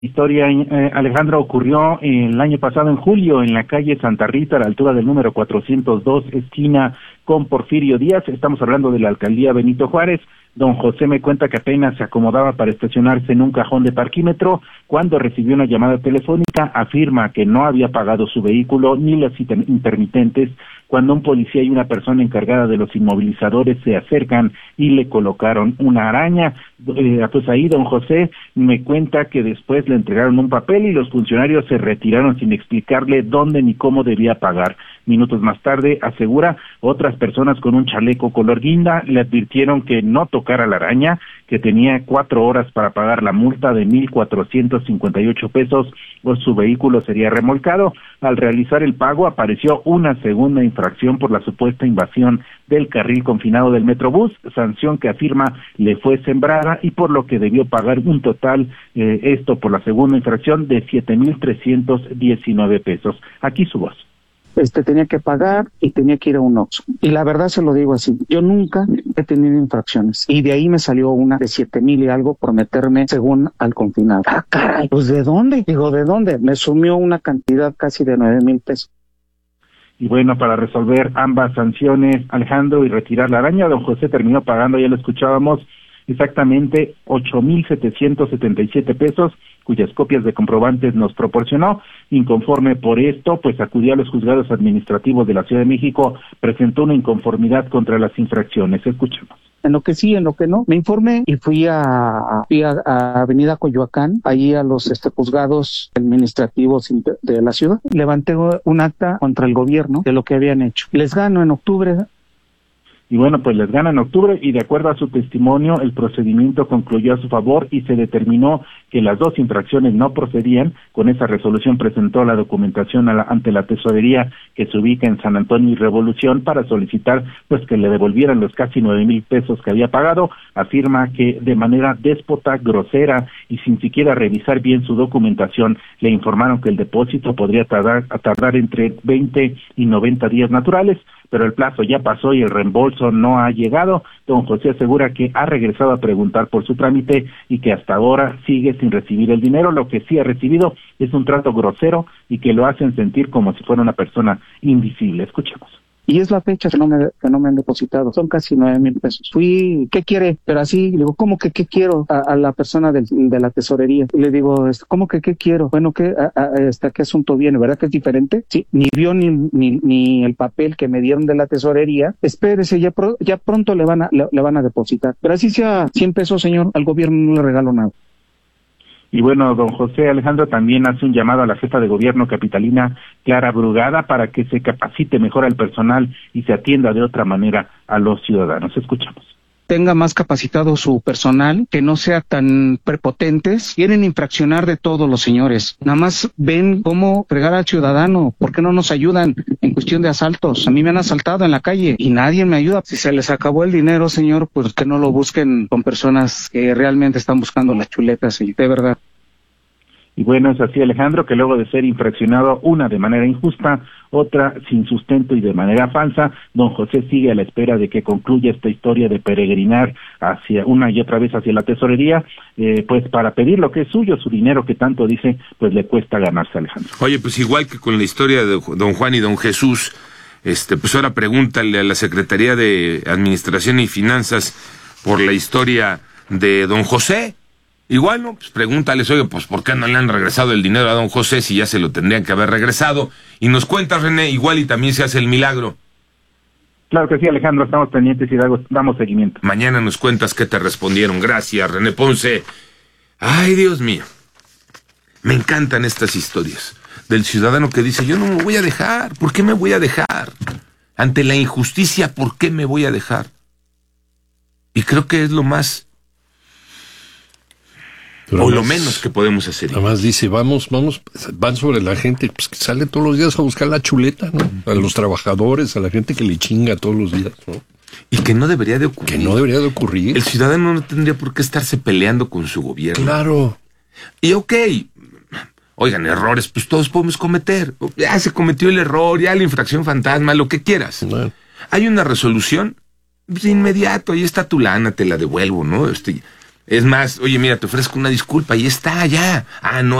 Historia, Alejandro, ocurrió el año pasado en julio en la calle Santa Rita, a la altura del número 402, esquina con Porfirio Díaz. Estamos hablando de la alcaldía Benito Juárez. Don José me cuenta que apenas se acomodaba para estacionarse en un cajón de parquímetro cuando recibió una llamada telefónica. Afirma que no había pagado su vehículo ni las intermitentes cuando un policía y una persona encargada de los inmovilizadores se acercan y le colocaron una araña. Pues ahí don José me cuenta que después le entregaron un papel y los funcionarios se retiraron sin explicarle dónde ni cómo debía pagar. Minutos más tarde, asegura, otras personas con un chaleco color guinda le advirtieron que no tocara la araña, que tenía 4 horas para pagar la multa de 1,458 pesos o su vehículo sería remolcado. Al realizar el pago apareció una segunda infracción por la supuesta invasión del carril confinado del Metrobús, sanción que afirma le fue sembrada y por lo que debió pagar un total, esto por la segunda infracción, de 7,319 pesos. Aquí su voz. Tenía que pagar y tenía que ir a un Oxxo. Y la verdad se lo digo así, yo nunca he tenido infracciones. Y de ahí me salió una de 7,000 y algo por meterme según al confinado. Ah, caray, pues ¿de dónde? Digo, ¿de dónde? Me sumió una cantidad casi de 9,000 pesos. Y bueno, para resolver ambas sanciones, Alejandro, y retirar la araña, don José terminó pagando, ya lo escuchábamos, exactamente 8,777 pesos, cuyas copias de comprobantes nos proporcionó. Inconforme por esto, pues acudió a los juzgados administrativos de la Ciudad de México, presentó una inconformidad contra las infracciones. Escuchemos. En lo que sí, en lo que no, me informé y fui a Avenida Coyoacán, ahí a los juzgados administrativos de la ciudad. Levanté un acta contra el gobierno de lo que habían hecho. Les gano en octubre. Y bueno, pues les gana en octubre y de acuerdo a su testimonio, el procedimiento concluyó a su favor y se determinó que las dos infracciones no procedían. Con esa resolución presentó la documentación ante la tesorería que se ubica en San Antonio y Revolución para solicitar pues que le devolvieran los casi 9,000 pesos que había pagado. Afirma que de manera déspota, grosera y sin siquiera revisar bien su documentación, le informaron que el depósito podría tardar entre 20 y 90 días naturales, pero el plazo ya pasó y el reembolso no ha llegado. Don José asegura que ha regresado a preguntar por su trámite y que hasta ahora sigue sin recibir el dinero. Lo que sí ha recibido es un trato grosero y que lo hacen sentir como si fuera una persona invisible. Escuchemos. Y es la fecha que no me han depositado. Son casi 9,000 pesos. Fui, ¿qué quiere? Pero así, le digo, ¿cómo que qué quiero? A la persona de la tesorería. Y le digo, ¿cómo que qué quiero? Bueno, ¿qué asunto viene? ¿Verdad que es diferente? Sí, ni vio ni el papel que me dieron de la tesorería. Espérese, ya pronto le van a depositar. Pero así sea 100 pesos, señor, al gobierno no le regalo nada. Y bueno, don José Alejandro también hace un llamado a la jefa de gobierno capitalina, Clara Brugada, para que se capacite mejor al personal y se atienda de otra manera a los ciudadanos. Escuchamos. Tenga más capacitado su personal, que no sea tan prepotentes. Quieren infraccionar de todos los señores. Nada más ven cómo fregar al ciudadano. ¿Por qué no nos ayudan en cuestión de asaltos? A mí me han asaltado en la calle y nadie me ayuda. Si se les acabó el dinero, señor, pues que no lo busquen con personas que realmente están buscando las chuletas, y de verdad. Y bueno, es así, Alejandro, que luego de ser infraccionado, una de manera injusta, otra sin sustento y de manera falsa, don José sigue a la espera de que concluya esta historia de peregrinar hacia una y otra vez hacia la tesorería, pues para pedir lo que es suyo, su dinero que tanto dice, pues le cuesta ganarse, Alejandro. Oye, pues igual que con la historia de don Juan y don Jesús, pues ahora pregúntale a la Secretaría de Administración y Finanzas por la historia de don José. Igual, ¿no? Pues pregúntales, oye, pues ¿por qué no le han regresado el dinero a don José si ya se lo tendrían que haber regresado? Y nos cuentas, René, igual y también se hace el milagro. Claro que sí, Alejandro, estamos pendientes y damos seguimiento. Mañana nos cuentas qué te respondieron. Gracias, René Ponce. Ay, Dios mío. Me encantan estas historias del ciudadano que dice, yo no me voy a dejar. ¿Por qué me voy a dejar? Ante la injusticia, ¿por qué me voy a dejar? Y creo que es lo más... Pero o lo menos que podemos hacer. Nada más dice, van sobre la gente, pues que sale todos los días a buscar la chuleta, ¿no? A los trabajadores, a la gente que le chinga todos los días, ¿no? Y que no debería de ocurrir. Que no debería de ocurrir. El ciudadano no tendría por qué estarse peleando con su gobierno. Claro. Y oigan, errores, pues todos podemos cometer. Ya se cometió el error, ya la infracción fantasma, lo que quieras. Bueno. Hay una resolución, pues inmediato, ahí está tu lana, te la devuelvo, ¿no? Es más, oye, mira, te ofrezco una disculpa y está, ya. Ah, no.